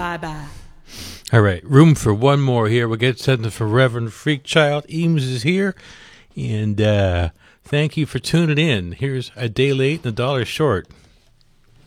Bye-bye. All right, room for one more here. We'll get something for Reverend Freakchild. Eames is here, and thank you for tuning in. Here's A Day Late and $1 Short.